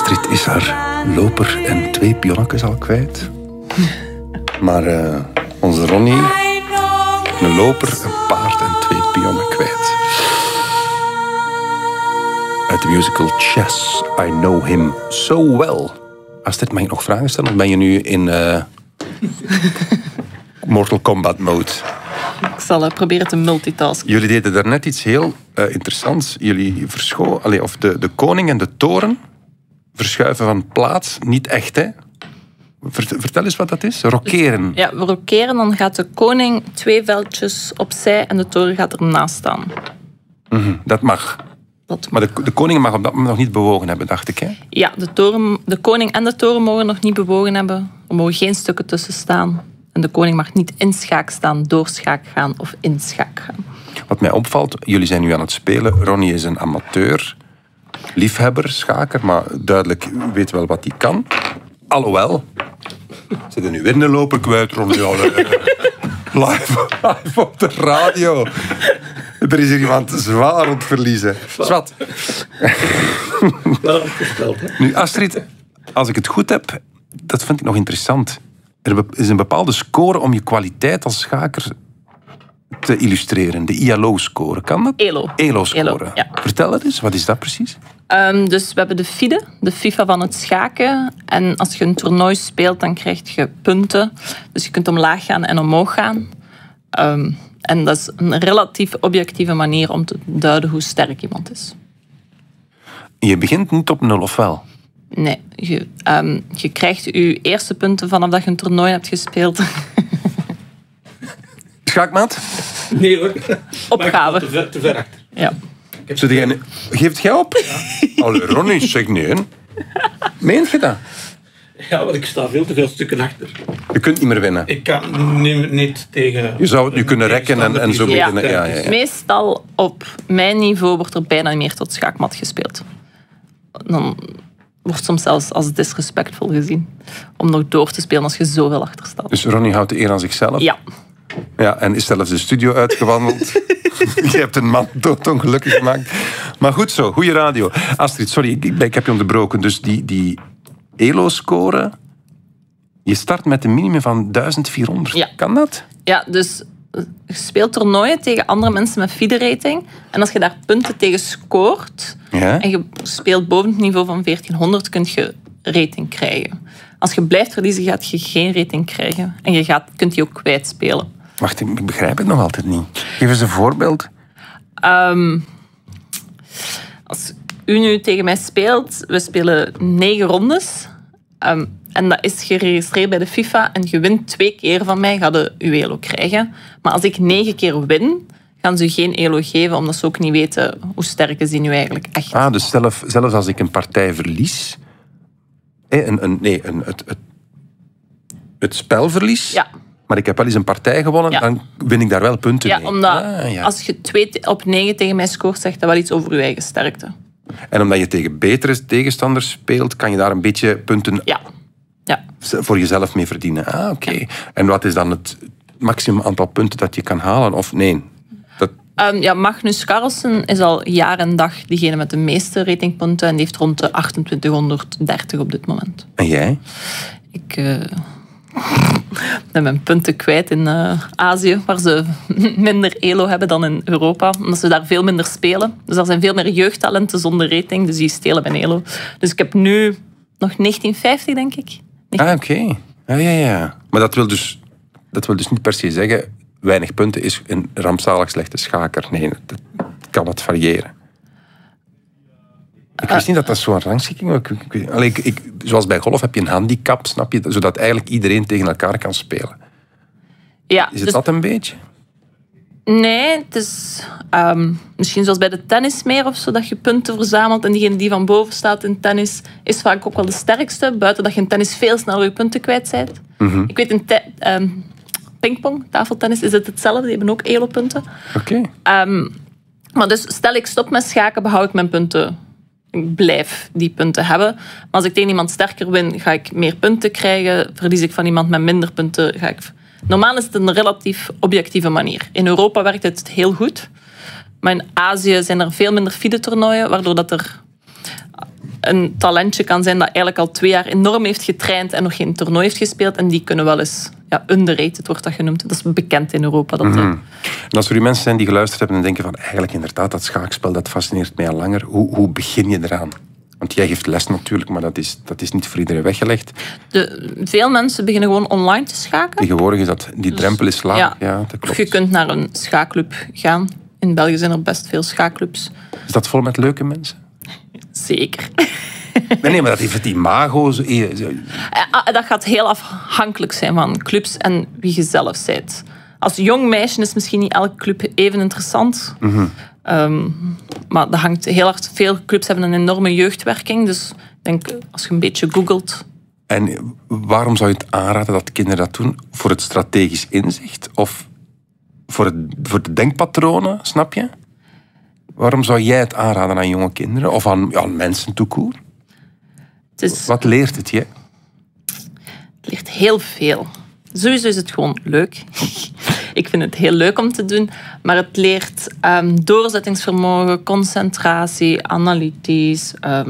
Astrid is haar loper en 2 pionnetjes al kwijt. Maar onze Ronnie, een loper, een paard en 2 pionnen kwijt. Uit de musical Chess, I Know Him So Well. Astrid, mag ik nog vragen stellen? Of ben je nu in Mortal Kombat mode? Ik zal proberen te multitasken. Jullie deden daarnet iets heel interessants. Jullie de koning en de toren verschuiven van plaats. Niet echt, hè? Vertel eens wat dat is. Rokeren. Ja, we rokeren. Dan gaat de koning 2 veldjes opzij en de toren gaat ernaast staan. Dat mag. Maar de koning mag op dat moment nog niet bewogen hebben, dacht ik, hè? Ja, de koning en de toren mogen nog niet bewogen hebben. Er mogen geen stukken tussen staan. En de koning mag niet in schaak staan, door schaak gaan of in schaak gaan. Wat mij opvalt, jullie zijn nu aan het spelen. Ronnie is een amateur, liefhebber, schaker, maar duidelijk weet wel wat hij kan. Alhoewel, zit er nu weer een loper kwijt, Ronnie? Live op de radio. Er is hier iemand zwaar aan het verliezen. Zwat. Nu, Astrid, als ik het goed heb, dat vind ik nog interessant. Er is een bepaalde score om je kwaliteit als schaker te illustreren. De ILO-score. Kan dat? ELO-score. Ja. Vertel dat eens. Wat is dat precies? Dus we hebben de FIDE, de FIFA van het schaken. En als je een toernooi speelt, dan krijg je punten. Dus je kunt omlaag gaan en omhoog gaan. En dat is een relatief objectieve manier om te duiden hoe sterk iemand is. Je begint niet op 0, of wel? Nee, je krijgt je eerste punten vanaf dat je een toernooi hebt gespeeld. Schaakmaat? Nee hoor. Opgave. Te ver achter. Ja. Geeft jij op? Ja. Ronnie, zeg nee. Meent je dat? Ja, want ik sta veel te veel stukken achter. Je kunt niet meer winnen. Ik kan niet tegen... Je zou het nu kunnen rekken en zo beginnen. Ja. Meestal op mijn niveau wordt er bijna niet meer tot schaakmat gespeeld. Dan wordt soms zelfs als disrespectvol gezien om nog door te spelen als je zoveel achter staat. Dus Ronnie houdt de eer aan zichzelf? Ja. Ja, en is zelfs de studio uitgewandeld. Je hebt een man doodongelukkig gemaakt. Maar goed zo, goede radio. Astrid, sorry, ik heb je onderbroken. Dus die ELO-score, je start met een minimum van 1400. Ja. Kan dat? Ja, dus je speelt toernooien tegen andere mensen met FIDE-rating. En als je daar punten tegen scoort, en je speelt boven het niveau van 1400, kun je rating krijgen. Als je blijft verliezen, gaat je geen rating krijgen. En je kunt die ook kwijtspelen. Wacht, ik begrijp het nog altijd niet. Geef eens een voorbeeld. Als u nu tegen mij speelt, we spelen 9 rondes. En dat is geregistreerd bij de FIFA. En je wint 2 keer van mij, ga je uw ELO krijgen. Maar als ik 9 keer win, gaan ze u geen ELO geven, omdat ze ook niet weten hoe sterk is die nu eigenlijk echt. Dus zelfs als ik een partij verlies, het spel verlies, ja. Maar ik heb wel eens een partij gewonnen, dan win ik daar wel punten mee. Omdat als je 2 op 9 tegen mij scoort, zegt dat wel iets over je eigen sterkte. En omdat je tegen betere tegenstanders speelt, kan je daar een beetje punten voor jezelf mee verdienen. Oké. Ja. En wat is dan het maximum aantal punten dat je kan halen? Of nee? Magnus Carlsen is al jaar en dag diegene met de meeste ratingpunten en die heeft rond de 2830 op dit moment. En jij? Ik ben mijn punten kwijt in Azië, waar ze minder ELO hebben dan in Europa, omdat ze daar veel minder spelen. Dus er zijn veel meer jeugdtalenten zonder rating, dus die stelen mijn ELO. Dus ik heb nu nog 1950, denk ik. Oké. Ja. Maar dat wil dus niet per se zeggen, weinig punten is een rampzalig slechte schaker. Nee, dat kan wat variëren. Ik wist niet dat dat zo'n rangschikking was. Zoals bij golf heb je een handicap, snap je? Zodat eigenlijk iedereen tegen elkaar kan spelen. Ja, is het dat een beetje? Nee, het is misschien zoals bij de tennis meer of zo, dat je punten verzamelt en diegene die van boven staat in tennis is vaak ook wel de sterkste, buiten dat je in tennis veel sneller je punten kwijt bent. Mm-hmm. Ik weet in pingpong, tafeltennis, is het hetzelfde. Die hebben ook ELO-punten. Oké. Maar dus stel ik stop met schaken, behoud ik mijn punten. Ik blijf die punten hebben. Maar als ik tegen iemand sterker win, ga ik meer punten krijgen. Verlies ik van iemand met minder punten, ga ik... Normaal is het een relatief objectieve manier. In Europa werkt het heel goed. Maar in Azië zijn er veel minder FIDE-toernooien, waardoor dat er een talentje kan zijn dat eigenlijk al 2 jaar enorm heeft getraind en nog geen toernooi heeft gespeeld. En die kunnen wel eens underrated, wordt dat genoemd. Dat is bekend in Europa. En als er die mensen zijn die geluisterd hebben en denken van eigenlijk inderdaad, dat schaakspel, dat fascineert mij al langer. Hoe begin je eraan? Want jij geeft les natuurlijk, maar dat is niet voor iedereen weggelegd. Veel mensen beginnen gewoon online te schaken. Tegenwoordig is die drempel is laag. Ja, dat klopt. Je kunt naar een schaakclub gaan. In België zijn er best veel schaakclubs. Is dat vol met leuke mensen? Zeker. Nee, maar dat heeft het imago. Dat gaat heel afhankelijk zijn van clubs en wie je zelf bent. Als jong meisje is misschien niet elke club even interessant. Maar dat hangt heel hard. Veel clubs hebben een enorme jeugdwerking. Dus ik denk, als je een beetje googelt. En waarom zou je het aanraden dat kinderen dat doen? Voor het strategisch inzicht? Of voor de denkpatronen, snap je? Waarom zou jij het aanraden aan jonge kinderen? Of aan mensen tout court? Wat leert het je? Het leert heel veel. Sowieso is het gewoon leuk. Ik vind het heel leuk om te doen. Maar het leert doorzettingsvermogen, concentratie, analytisch.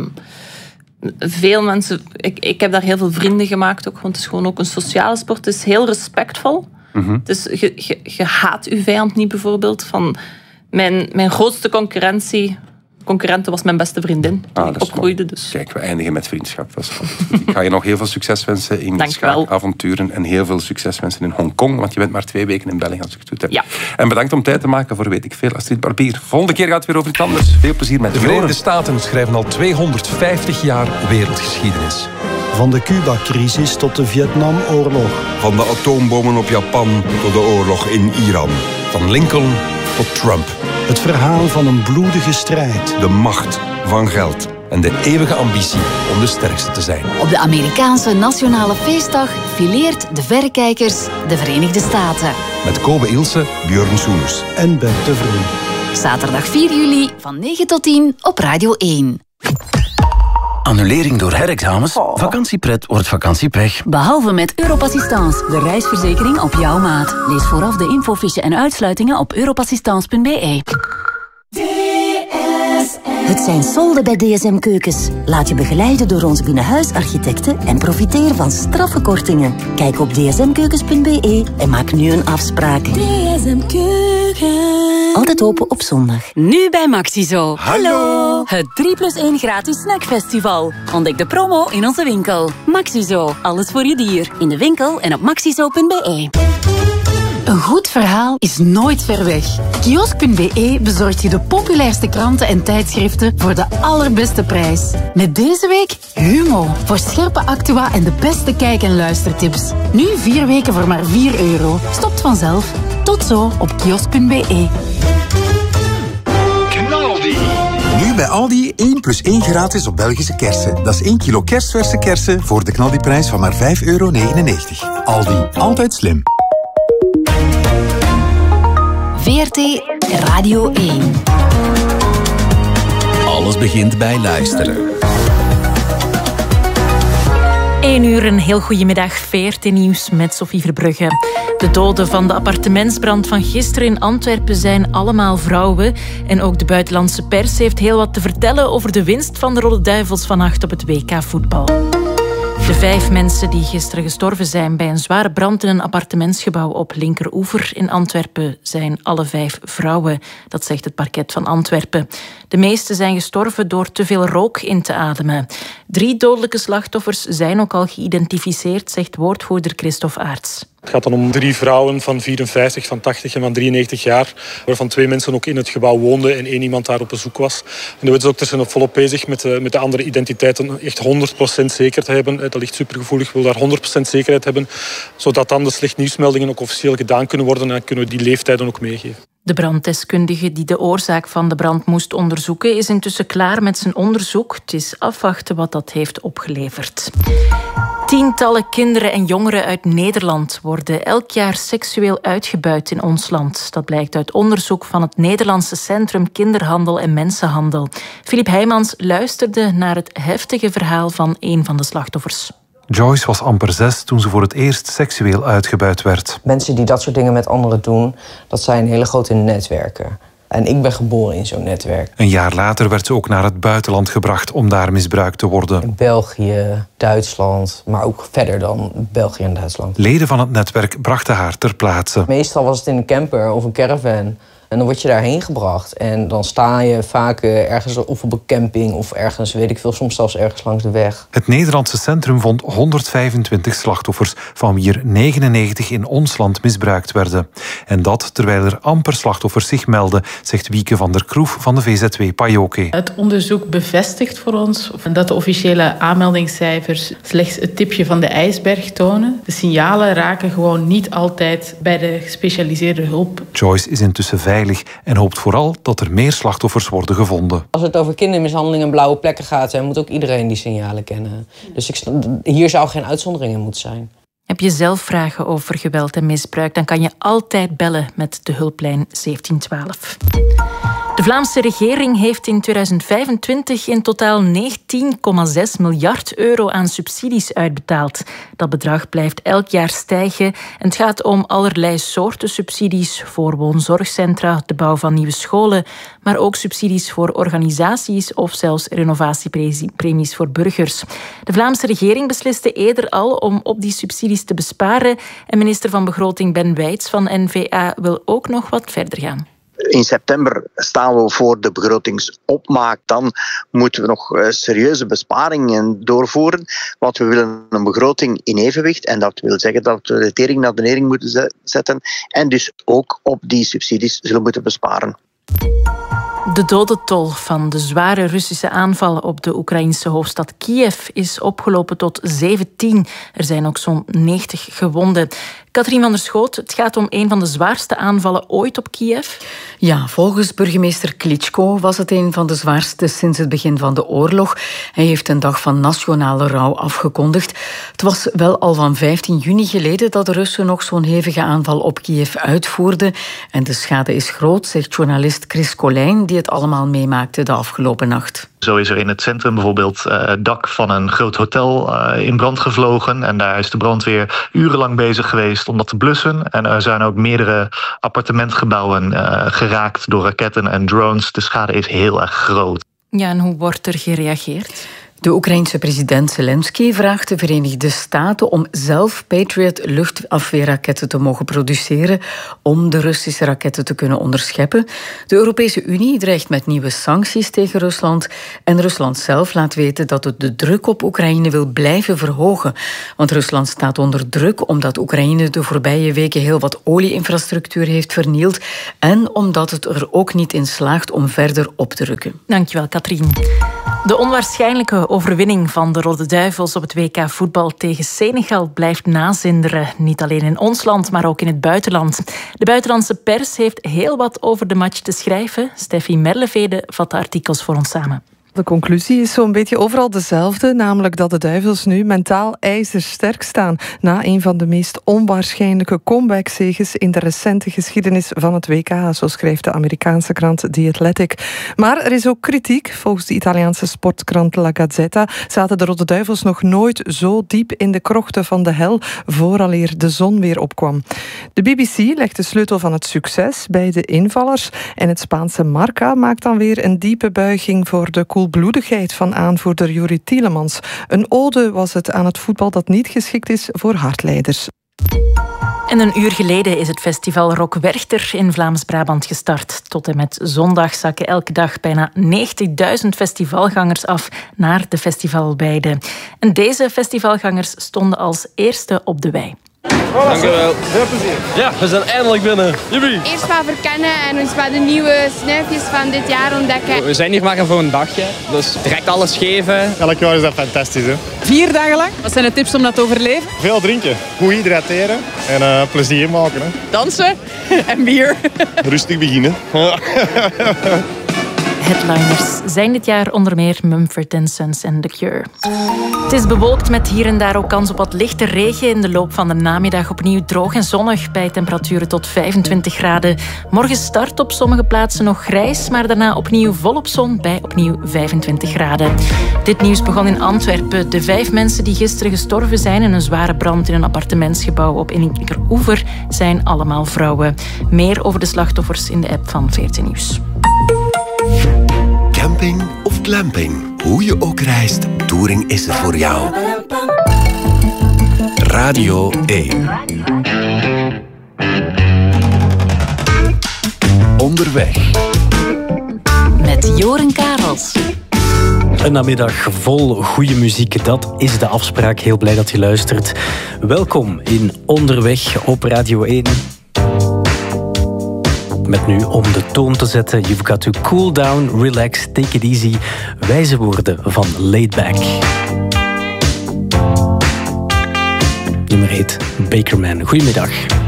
Veel mensen... Ik heb daar heel veel vrienden gemaakt ook. Want het is gewoon ook een sociale sport. Het is heel respectvol. Dus je haat je vijand niet bijvoorbeeld. Van mijn grootste concurrente was mijn beste vriendin toen ik opgroeide. Dus. Kijk, we eindigen met vriendschap. Dat is ik ga je nog heel veel succes wensen in de schaakavonturen en heel veel succes wensen in Hongkong, want je bent maar 2 weken in België als ik het goed heb. Ja. En bedankt om tijd te maken voor weet ik veel. Astrid Barbier. Volgende keer gaat het weer over iets anders. Veel plezier met de Verenigde Staten schrijven al 250 jaar wereldgeschiedenis. Van de Cuba-crisis tot de Vietnamoorlog. Van de atoombommen op Japan tot de oorlog in Iran. Van Lincoln tot Trump. Het verhaal van een bloedige strijd. De macht van geld. En de eeuwige ambitie om de sterkste te zijn. Op de Amerikaanse Nationale Feestdag fileert de verrekijkers de Verenigde Staten. Met Kobe Ilse, Björn Soeners en Bert de Vroon. Zaterdag 4 juli van 9 tot 10 op Radio 1. Annulering door herexamens? Vakantiepret wordt vakantiepech. Behalve met Europassistance, de reisverzekering op jouw maat. Lees vooraf de infofiche en uitsluitingen op europassistance.be. Het zijn solden bij DSM Keukens. Laat je begeleiden door onze binnenhuisarchitecten en profiteer van straffe kortingen. Kijk op dsmkeukens.be en maak nu een afspraak. DSM Keukens. Altijd open op zondag. Nu bij Maxizo. Hallo! Het 3+1 gratis snackfestival. Ontdek de promo in onze winkel. Maxizo, alles voor je dier. In de winkel en op maxizo.be. Een goed verhaal is nooit ver weg. Kiosk.be bezorgt je de populairste kranten en tijdschriften voor de allerbeste prijs. Met deze week Humo, voor scherpe actua en de beste kijk- en luistertips. Nu 4 weken voor maar €4. Stopt vanzelf. Tot zo op kiosk.be. Knaldi. Nu bij Aldi 1+1 gratis op Belgische kersen. Dat is 1 kilo kerstverse kersen voor de knaldiprijs van maar €5,99. Aldi, altijd slim. VRT Radio 1. Alles begint bij luisteren. 1 uur, een heel goedemiddag. VRT Nieuws met Sophie Verbrugge. De doden van de appartementsbrand van gisteren in Antwerpen zijn allemaal vrouwen. En ook de buitenlandse pers heeft heel wat te vertellen over de winst van de Rode Duivels vannacht op het WK voetbal. De 5 mensen die gisteren gestorven zijn bij een zware brand in een appartementsgebouw op Linkeroever in Antwerpen zijn alle 5 vrouwen. Dat zegt het parket van Antwerpen. De meeste zijn gestorven door te veel rook in te ademen. 3 dodelijke slachtoffers zijn ook al geïdentificeerd, zegt woordvoerder Christophe Aerts. Het gaat dan om 3 vrouwen van 54, van 80 en van 93 jaar, waarvan 2 mensen ook in het gebouw woonden en 1 iemand daar op bezoek was. En de wetsdokters zijn volop bezig met de andere identiteiten echt 100% zeker te hebben. Dat ligt supergevoelig, wil daar 100% zekerheid hebben, zodat dan de slecht nieuwsmeldingen ook officieel gedaan kunnen worden en kunnen we die leeftijden ook meegeven. De branddeskundige die de oorzaak van de brand moest onderzoeken is intussen klaar met zijn onderzoek. Het is afwachten wat dat heeft opgeleverd. Tientallen kinderen en jongeren uit Nederland worden elk jaar seksueel uitgebuit in ons land. Dat blijkt uit onderzoek van het Nederlandse Centrum Kinderhandel en Mensenhandel. Filip Heijmans luisterde naar het heftige verhaal van een van de slachtoffers. Joyce was amper 6 toen ze voor het eerst seksueel uitgebuit werd. Mensen die dat soort dingen met anderen doen, dat zijn hele grote netwerken. En ik ben geboren in zo'n netwerk. Een jaar later werd ze ook naar het buitenland gebracht om daar misbruikt te worden. In België, Duitsland, maar ook verder dan België en Duitsland. Leden van het netwerk brachten haar ter plaatse. Meestal was het in een camper of een caravan. En dan word je daarheen gebracht. En dan sta je vaak ergens of op een camping of ergens, weet ik veel, soms zelfs ergens langs de weg. Het Nederlandse centrum vond 125 slachtoffers, van wie er 99 in ons land misbruikt werden. En dat terwijl er amper slachtoffers zich melden, zegt Wieke van der Kroef van de VZW Pajoke. Het onderzoek bevestigt voor ons dat de officiële aanmeldingscijfers slechts het tipje van de ijsberg tonen. De signalen raken gewoon niet altijd bij de gespecialiseerde hulp. Joyce is intussen veilig en hoopt vooral dat er meer slachtoffers worden gevonden. Als het over kindermishandeling en blauwe plekken gaat, moet ook iedereen die signalen kennen. Dus hier zou geen uitzondering in moeten zijn. Heb je zelf vragen over geweld en misbruik, dan kan je altijd bellen met de hulplijn 1712. De Vlaamse regering heeft in 2025 in totaal 19,6 miljard euro aan subsidies uitbetaald. Dat bedrag blijft elk jaar stijgen. En het gaat om allerlei soorten subsidies voor woonzorgcentra, de bouw van nieuwe scholen, maar ook subsidies voor organisaties of zelfs renovatiepremies voor burgers. De Vlaamse regering besliste eerder al om op die subsidies te besparen en minister van Begroting Ben Wijts van N-VA wil ook nog wat verder gaan. In september staan we voor de begrotingsopmaak. Dan moeten we nog serieuze besparingen doorvoeren. Want we willen een begroting in evenwicht. En dat wil zeggen dat we de tering naar de nering moeten zetten. En dus ook op die subsidies zullen moeten besparen. De dodentol van de zware Russische aanval op de Oekraïnse hoofdstad Kiev is opgelopen tot 17. Er zijn ook zo'n 90 gewonden. Katrien van der Schoot, het gaat om een van de zwaarste aanvallen ooit op Kiev. Ja, volgens burgemeester Klitschko was het een van de zwaarste sinds het begin van de oorlog. Hij heeft een dag van nationale rouw afgekondigd. Het was wel al van 15 juni geleden dat de Russen nog zo'n hevige aanval op Kiev uitvoerden. En de schade is groot, zegt journalist Chris Colijn, die het allemaal meemaakte de afgelopen nacht. Zo is er in het centrum bijvoorbeeld het dak van een groot hotel in brand gevlogen. En daar is de brandweer urenlang bezig geweest om dat te blussen. En er zijn ook meerdere appartementgebouwen geraakt door raketten en drones. De schade is heel erg groot. Ja, en hoe wordt er gereageerd? De Oekraïense president Zelensky vraagt de Verenigde Staten om zelf Patriot luchtafweerraketten te mogen produceren om de Russische raketten te kunnen onderscheppen. De Europese Unie dreigt met nieuwe sancties tegen Rusland en Rusland zelf laat weten dat het de druk op Oekraïne wil blijven verhogen. Want Rusland staat onder druk omdat Oekraïne de voorbije weken heel wat olieinfrastructuur heeft vernield en omdat het er ook niet in slaagt om verder op te rukken. Dankjewel, Katrien. De onwaarschijnlijke overwinning van de Rode Duivels op het WK voetbal tegen Senegal blijft nazinderen. Niet alleen in ons land, maar ook in het buitenland. De buitenlandse pers heeft heel wat over de match te schrijven. Steffi Merlevede vat de artikels voor ons samen. De conclusie is zo'n beetje overal dezelfde, namelijk dat de Duivels nu mentaal ijzersterk staan na een van de meest onwaarschijnlijke comeback-zeges in de recente geschiedenis van het WK, zo schrijft de Amerikaanse krant The Athletic. Maar er is ook kritiek. Volgens de Italiaanse sportkrant La Gazzetta zaten de Rode Duivels nog nooit zo diep in de krochten van de hel vooraleer de zon weer opkwam. De BBC legt de sleutel van het succes bij de invallers en het Spaanse Marca maakt dan weer een diepe buiging voor de koelbloedigheid van aanvoerder Juri Tielemans. Een ode was het aan het voetbal dat niet geschikt is voor hardleiders. En een uur geleden is het festival Rock Werchter in Vlaams-Brabant gestart. Tot en met zondag zakken elke dag bijna 90.000 festivalgangers af naar de festivalweide. En deze festivalgangers stonden als eerste op de wei. Dank u wel. Veel plezier. Ja, we zijn eindelijk binnen. Jippie. Eerst wat verkennen en ons wat de nieuwe snuifjes van dit jaar ontdekken. We zijn hier maar voor een dagje, dus direct alles geven. Elk jaar is dat fantastisch, hè? 4 dagen lang. Wat zijn de tips om dat te overleven? Veel drinken, goed hydrateren en plezier maken. Hè? Dansen en bier. Rustig beginnen. headliners zijn dit jaar onder meer Mumford & Sons en The Cure. Het is bewolkt met hier en daar ook kans op wat lichte regen. In de loop van de namiddag opnieuw droog en zonnig bij temperaturen tot 25 graden. Morgen start op sommige plaatsen nog grijs, maar daarna opnieuw volop zon bij opnieuw 25 graden. Dit nieuws begon in Antwerpen. De 5 mensen die gisteren gestorven zijn in een zware brand in een appartementsgebouw op Inninkeroever zijn allemaal vrouwen. Meer over de slachtoffers in de app van VRT Nieuws. Camping of glamping, hoe je ook reist, Touring is er voor jou. Radio 1. Onderweg. Met Joren Karels. Een namiddag vol goede muziek, dat is de afspraak. Heel blij dat je luistert. Welkom in Onderweg op Radio 1. Met nu, om de toon te zetten, you've got to cool down, relax, take it easy. Wijze woorden van Laid Back. Nummer 8, Bakerman. Goedemiddag.